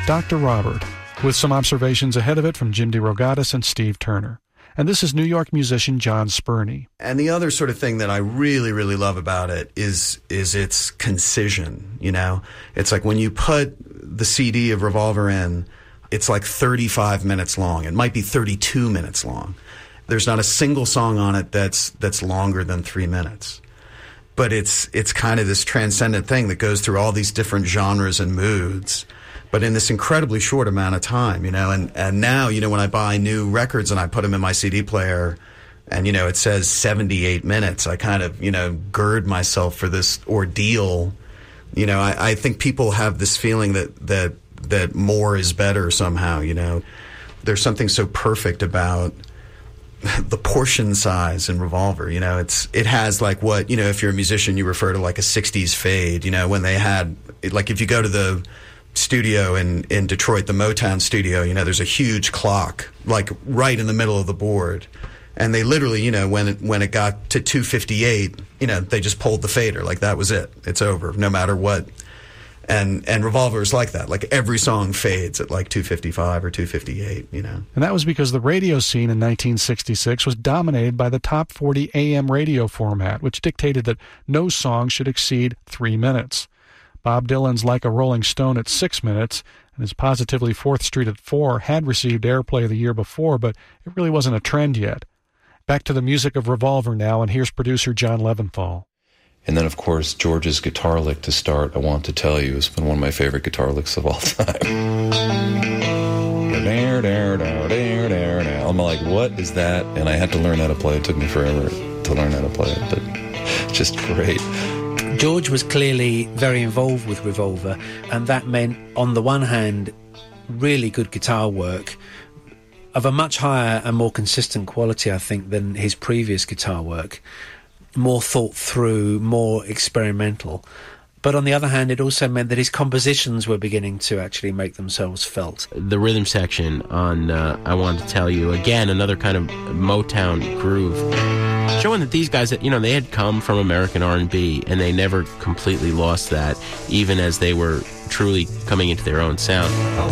Dr. Robert, with some observations ahead of it from Jim DeRogatis and Steve Turner. And this is New York musician John Spurney. And the other sort of thing that I really, really love about it is its concision, you know? It's like when you put the CD of Revolver in, it's like 35 minutes long. It might be 32 minutes long. There's not a single song on it that's longer than 3 minutes. But it's kind of this transcendent thing that goes through all these different genres and moods, but in this incredibly short amount of time, you know. And now, you know, when I buy new records and I put them in my CD player and, you know, it says 78 minutes, I kind of, you know, gird myself for this ordeal. You know, I think people have this feeling that more is better somehow, you know. There's something so perfect about the portion size in Revolver, you know. It has like what, you know, if you're a musician, you refer to like a 60s fade, you know, when they had, like if you go to the studio in Detroit, the Motown studio, you know, there's a huge clock, like right in the middle of the board. And they literally, you know, when it got to 2:58, you know, they just pulled the fader, like that was it. It's over, no matter what. And Revolver is like that. Like every song fades at like 2:55 or 2:58, you know. And that was because the radio scene in 1966 was dominated by the top 40 AM radio format, which dictated that no song should exceed 3 minutes. Bob Dylan's Like a Rolling Stone at 6 minutes and his Positively 4th Street at 4 had received airplay the year before, but it really wasn't a trend yet. Back to the music of Revolver now, and here's producer John Leventhal. And then, of course, George's guitar lick to start, I Want to Tell You, has been one of my favorite guitar licks of all time. I'm like, what is that? And I had to learn how to play it. It took me forever to learn how to play it, but just great. George was clearly very involved with Revolver, and that meant, on the one hand, really good guitar work of a much higher and more consistent quality, I think, than his previous guitar work. More thought through, more experimental. But on the other hand, it also meant that his compositions were beginning to actually make themselves felt. The rhythm section on I Want to Tell You, again, another kind of Motown groove, showing that these guys, you know, they had come from American R&B, and they never completely lost that, even as they were truly coming into their own sound.